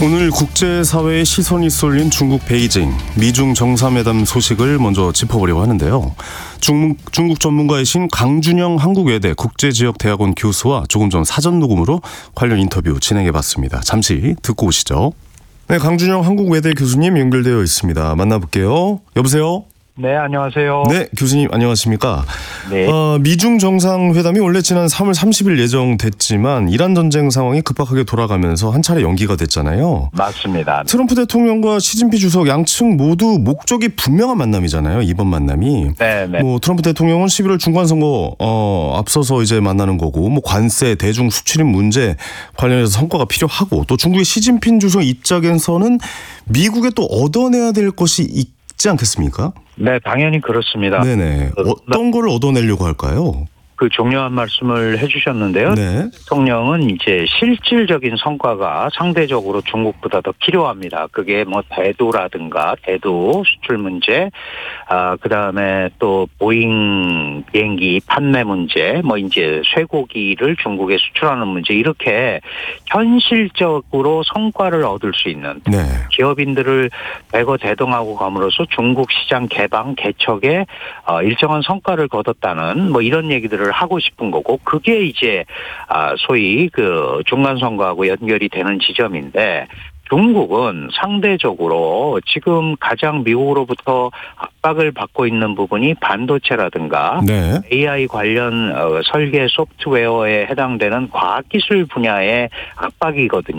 오늘 국제사회의 시선이 쏠린 중국 베이징, 미중 정상회담 소식을 먼저 짚어보려고 하는데요. 중국 전문가이신 강준영 한국외대 국제지역대학원 교수와 조금 전 사전 녹음으로 관련 인터뷰 진행해봤습니다. 잠시 듣고 오시죠. 네, 강준영 한국외대 교수님 연결되어 있습니다. 만나볼게요. 여보세요? 네, 안녕하세요. 네, 교수님 안녕하십니까? 네. 미중 정상회담이 원래 지난 3월 30일 예정됐지만 이란 전쟁 상황이 급박하게 돌아가면서 한 차례 연기가 됐잖아요. 맞습니다. 트럼프 대통령과 시진핑 주석 양측 모두 목적이 분명한 만남이잖아요. 이번 만남이. 네. 트럼프 대통령은 11월 중간선거 앞서서 이제 만나는 거고, 관세, 대중 수출입 문제 관련해서 성과가 필요하고, 또 중국의 시진핑 주석 입장에서는 미국에 또 얻어내야 될 것이 있지 않겠습니까? 네, 당연히 그렇습니다. 네네. 어떤 걸 얻어내려고 할까요? 그 중요한 말씀을 해주셨는데요. 네. 대통령은 이제 실질적인 성과가 상대적으로 중국보다 더 필요합니다. 그게 대도라든가 대도 수출 문제, 그 다음에 또 보잉 비행기 판매 문제, 이제 쇠고기를 중국에 수출하는 문제, 이렇게 현실적으로 성과를 얻을 수 있는 기업인들을 대거대동하고 감으로써 중국 시장 개방 개척에 일정한 성과를 거뒀다는 이런 얘기들을 하고 싶은 거고, 그게 이제 소위 그 중간선거하고 연결이 되는 지점인데, 중국은 상대적으로 지금 가장 미국으로부터 압박을 받고 있는 부분이 반도체라든가 AI 관련 설계 소프트웨어에 해당되는 과학기술 분야의 압박이거든요.